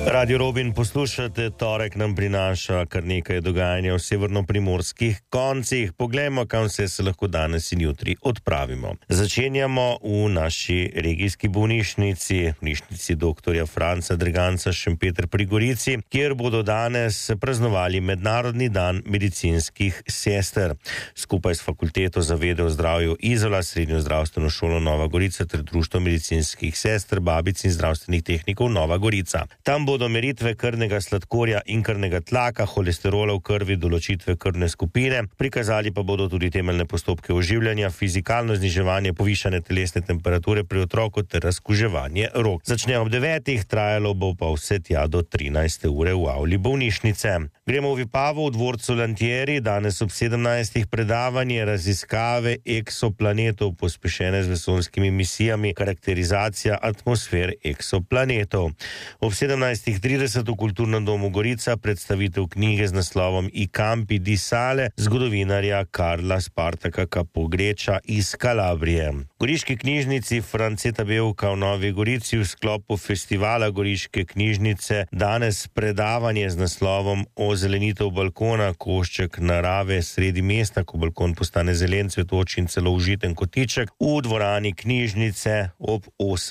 Radio Robin poslušate, torek nam prinaša kar nekaj dogajanja v severno-primorskih koncih. Poglejmo, kam vse se lahko danes in jutri odpravimo. Začenjamo v naši regijski bolnišnici doktorja Franca Dreganca Šempeter pri Gorici, kjer bodo danes praznovali Mednarodni dan medicinskih sester. Skupaj s Fakulteto za vede o zdravju Izola, Srednjo zdravstveno šolo Nova Gorica ter Društvo medicinskih sester, babic in zdravstvenih tehnikov Nova Gorica. Tam bodo meritve krvnega sladkorja in krvnega tlaka, holesterola v krvi, določitve krvne skupine, prikazali pa bodo tudi temeljne postopke oživljanja, fizikalno zniževanje povišane telesne temperature pri otroku ter razkuževanje rok. Začne ob 9, trajalo bo pa vse tja do 13. ure v avli bolnišnice. Gremo v Vipavo v dvorcu Lantieri, danes ob 17. predavanje raziskave eksoplanetov, pospešene z vesoljskimi misijami, karakterizacija atmosfer eksoplanetov. Ob 17:30 v Kulturnem domu Gorica predstavitev knjige z naslovom I campi di sale zgodovinarja Karla Spartaka Capogreča iz Kalabrije. Goriški knjižnici Franceta Bevka v Novi Gorici v sklopu festivala Goriške knjižnice danes predavanje z naslovom Ozelenitev balkona, košček narave sredi mesta, ko balkon postane zelen, cvetoč in celo užiten kotiček, v dvorani knjižnice ob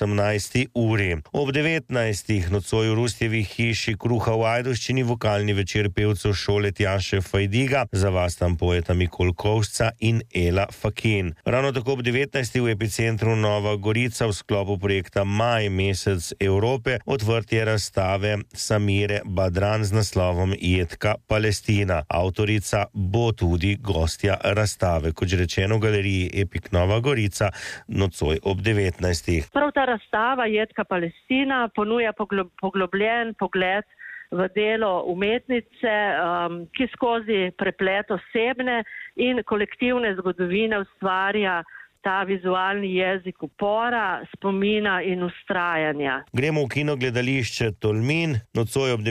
18. uri. Ob 19. nocoj v Rustjevi hiši Kruha v Ajdovščini vokalni večer pevcev šole Tjaše Fajdiga, za vas tam pojeta Mikol Kovšca in Ela Fakin. Ravno tako ob 19. v epicentru Nova Gorica v sklopu projekta Maj, mesec Evrope, odvrtje razstave Samire Badran z naslovom Jedka Palestina. Avtorica bo tudi gostja razstave, kot že rečeno v galeriji Epik Nova Gorica, nocoj ob 19. Prav ta razstava Jedka Palestina ponuja poglobljen pogled v delo umetnice, ki skozi preplet osebne in kolektivne zgodovine ustvarja ta vizualni jezik upora, spomina in ustrajanja. Gremo v kinogledališče Tolmin, nocoj ob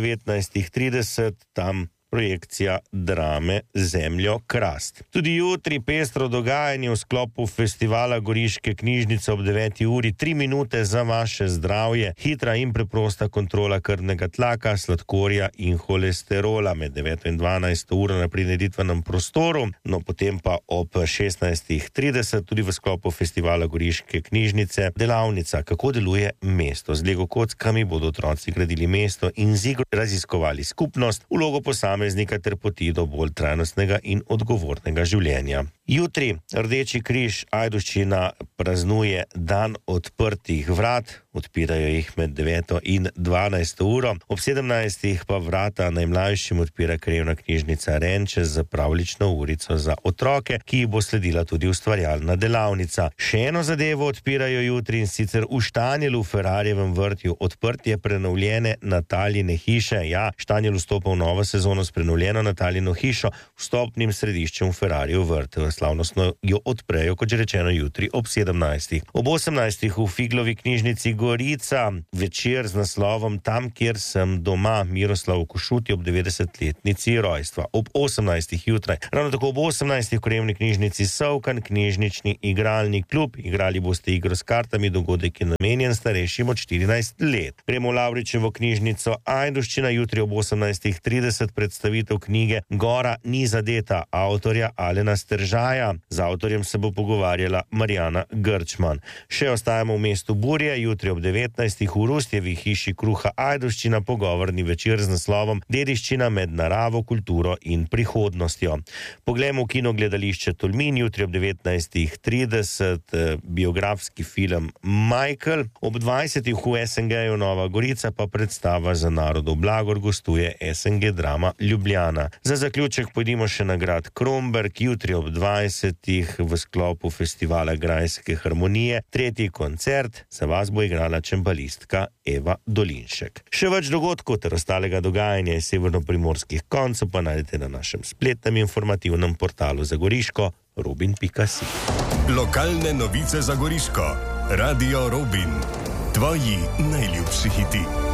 19:30, tam projekcija drame Zemljo krast. Tudi jutri pestro dogajanje v sklopu festivala Goriške knjižnice ob 9. uri, 3 minute za vaše zdravje, hitra in preprosta kontrola krvnega tlaka, sladkorja in holesterola med 9. in 12. uro na prireditvenem prostoru, no potem pa ob 16:30 tudi v sklopu festivala Goriške knjižnice delavnica Kako deluje mesto. Z Lego kockami bodo otroci gradili mesto in z igro raziskovali skupnost, vlogo posameznika ter poti do bolj trajnostnega in odgovornega življenja. Jutri Rdeči križ Ajdovščina praznuje dan odprtih vrat, odpirajo jih med 9. in 12. uro. Ob 17. pa vrata najmlajšim odpira krajevna knjižnica Renče z pravljično urico za otroke, ki bo sledila tudi ustvarjalna delavnica. Še eno zadevo odpirajo jutri, in sicer v Štanjelu v Ferrarjevem vrtju odprtje prenovljene Natalijine hiše. Ja, Štanjel vstopa v novo sezono s prenovljeno Natalijino hišo, vstopnim središčem v Ferrarjev vrt. Slavnostno jo odprejo, kot že rečeno, jutri ob 17. Ob 18. v Figlovi knjižnici Gorica večer z naslovom Tam, kjer sem doma, Miroslav Košuti ob 90-letnici rojstva. Ob 18. jutraj. Ravno tako ob 18. v krajevni knjižnici Sovkan, knjižnični igralni klub. Igrali boste igro s kartami, dogodek je namenjen starejšim od 14 let. Gremo v Lavričevo knjižnico Ajdovščina, jutri ob 18:30 predstavitev knjige Gora ni zadeta, avtorja Alena Steržaja. Z avtorjem se bo pogovarjala Marjana Grčman. Še ostajamo v mestu Burje, jutri ob 19. v Rustjevi hiši Kruha Ajdovščina pogovorni večer z naslovom Dediščina med naravo, kulturo in prihodnostjo. Poglejmo v kinogledališče Tolmin, jutri ob 19:30 biografski film Michael. Ob 20. v SNG-ju Nova Gorica pa predstava Za narodov blagor gostuje SNG Drama Ljubljana. Za zaključek pojdimo še na grad Kromberk, jutri ob 20. v sklopu festivala Grajske harmonije, 3. koncert, za vas bo igrala čembalistka Eva Dolinšek. Še več dogodkov ter ostalega dogajanja iz severno-primorskih koncev pa najdete na našem spletnem informativnem portalu za Goriško robin.si. Lokalne novice za Goriško. Radio Robin. Tvoji najljubši hiti.